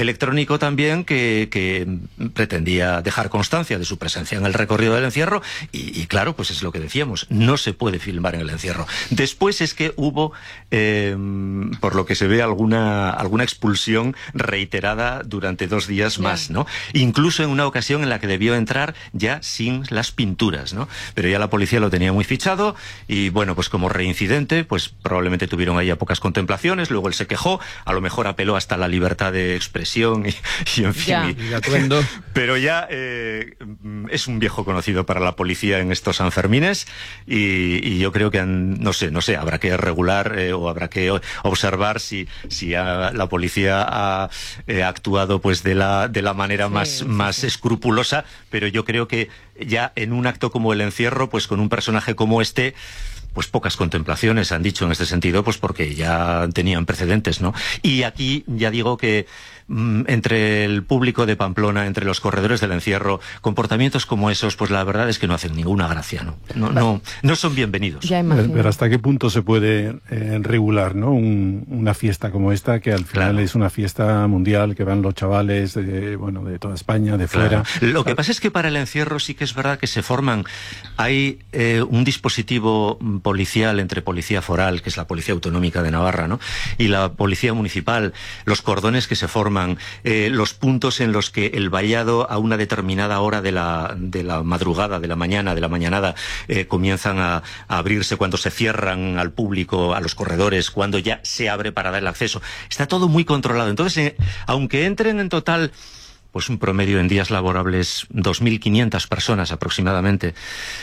electrónico también que pretendía dejar constancia de su presencia en el recorrido del encierro y claro, pues es lo que decíamos, no se puede filmar en el encierro. Después es que hubo, por lo que se ve, alguna expulsión reiterada durante 2 días más, ¿no? Incluso en una ocasión en la que debió entrar ya sin las pinturas, ¿no? Pero ya la policía lo tenía muy fichado y bueno, pues como reincidente, pues probablemente tuvieron ahí a pocas contemplaciones, luego él se quejó, a lo mejor apeló hasta la libertad de expresión y en fin. Pero ya es un viejo conocido para la policía en estos Sanfermines y yo creo que no sé, habrá que regular o habrá que observar si la policía ha actuado pues de la manera más escrupulosa, pero yo creo que ya en un acto como el encierro, pues con un personaje como este, pues pocas contemplaciones han dicho en este sentido, pues porque ya tenían precedentes, ¿no? Y aquí ya digo que entre el público de Pamplona, entre los corredores del encierro, comportamientos como esos, pues la verdad es que no hacen ninguna gracia, no son bienvenidos. Pero ¿hasta qué punto se puede regular, ¿no? Una fiesta como esta, que al final es una fiesta mundial, que van los chavales de toda España, de fuera? Lo que pasa es que para el encierro sí que es verdad que se forman, hay un dispositivo policial entre policía foral, que es la policía autonómica de Navarra, ¿no? Y la policía municipal, los cordones que se forman, los puntos en los que el vallado a una determinada hora de la madrugada, de la mañanada, comienzan a abrirse, cuando se cierran al público, a los corredores, cuando ya se abre para dar el acceso. Está todo muy controlado. Entonces, aunque entren en total, pues un promedio en días laborables 2.500 personas aproximadamente,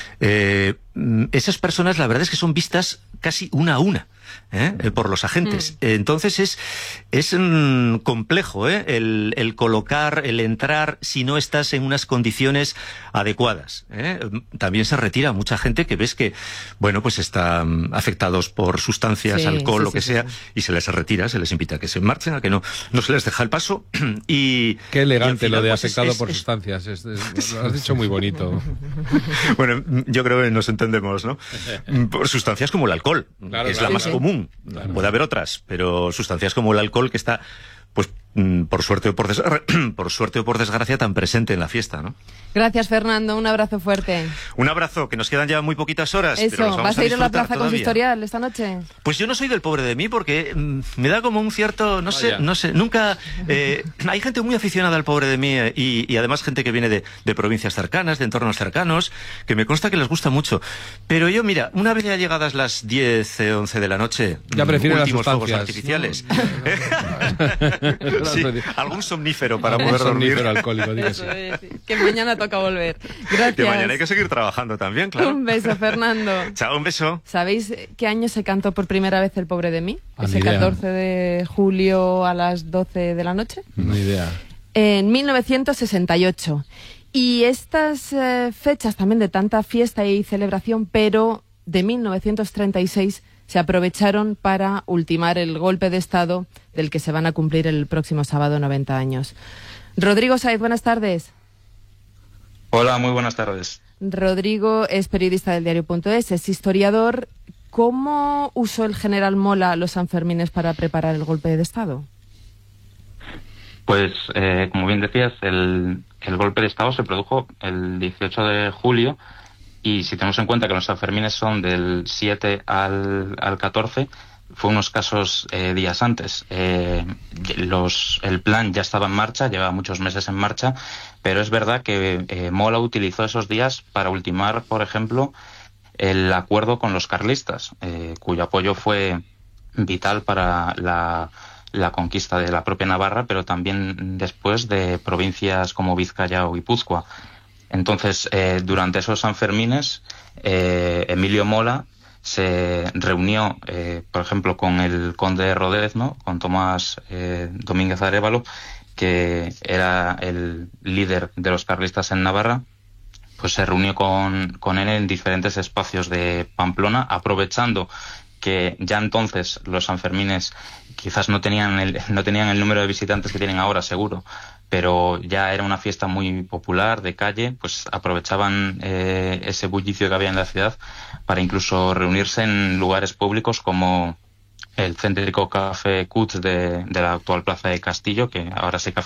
esas personas la verdad es que son vistas casi una a una por los agentes. Entonces es complejo el colocar, el entrar si no estás en unas condiciones adecuadas. También se retira mucha gente que ves que, bueno, pues están afectados por sustancias, alcohol, lo que sea, y se les retira, se les invita a que se marchen, a que no se les deja el paso. Y qué elegante y al final, lo de pues, afectado por sustancias. Lo has dicho muy bonito. Bueno, yo creo que nos entendemos, ¿no? Por sustancias como el alcohol, que es la más común. Puede haber otras, pero sustancias como el alcohol, que está, pues, por suerte o por desgracia, tan presente en la fiesta, ¿no? Gracias, Fernando. Un abrazo fuerte. Un abrazo, que nos quedan ya muy poquitas horas. Eso, pero ¿vas a ir a la plaza todavía consistorial esta noche? Pues yo no soy del pobre de mí, porque me da como un cierto, no sé, nunca... hay gente muy aficionada al pobre de mí y además gente que viene de provincias cercanas, de entornos cercanos, que me consta que les gusta mucho. Pero yo, mira, una vez ya llegadas las 10, 11 de la noche, ya prefiero últimos las fuegos artificiales. Sí, algún somnífero para poder dormir. Somnífero alcohólico, digas. Que mañana toca volver. Gracias. Que mañana hay que seguir trabajando también, claro. Un beso, Fernando. Chao, un beso. ¿Sabéis qué año se cantó por primera vez El pobre de mí? Ese idea. 14 de julio a las 12 de la noche. No idea. En 1968. Y estas fechas también de tanta fiesta y celebración, pero de 1936 se aprovecharon para ultimar el golpe de Estado del que se van a cumplir el próximo sábado 90 años. Rodrigo Sáez, buenas tardes. Hola, muy buenas tardes. Rodrigo es periodista del diario.es, es historiador. ¿Cómo usó el general Mola los Sanfermines para preparar el golpe de Estado? Pues, como bien decías, el golpe de Estado se produjo el 18 de julio y si tenemos en cuenta que los Sanfermines son del 7 al 14, fue unos escasos días antes. El plan ya estaba en marcha, lleva muchos meses en marcha, pero es verdad que Mola utilizó esos días para ultimar, por ejemplo, el acuerdo con los carlistas, cuyo apoyo fue vital para la conquista de la propia Navarra, pero también después de provincias como Vizcaya o Guipúzcoa. Entonces, durante esos Sanfermines, Emilio Mola se reunió, por ejemplo, con el conde de Rodez, ¿no? Con Tomás Domínguez Arévalo, que era el líder de los carlistas en Navarra. Pues se reunió con él en diferentes espacios de Pamplona, aprovechando que ya entonces los Sanfermines quizás no tenían el número de visitantes que tienen ahora, seguro, pero ya era una fiesta muy popular, de calle, pues aprovechaban ese bullicio que había en la ciudad para incluso reunirse en lugares públicos como el céntrico Café Cuts de la actual Plaza de Castillo, que ahora se